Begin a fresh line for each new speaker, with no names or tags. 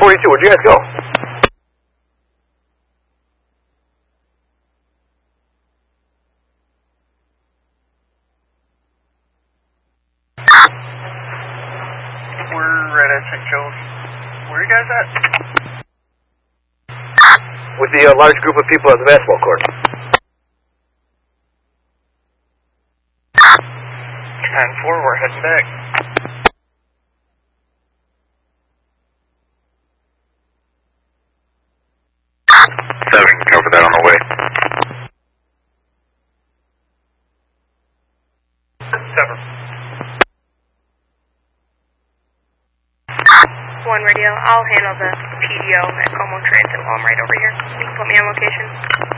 42, where'd you guys go?
We're right at St. Joe's. Where are you guys at?
With the large group of people at the basketball court.
10-4, we're heading back.
7, cover that on the way.
7.
1 radio, I'll handle the PDO at Como Transit while I'm right over here. You can put me on location.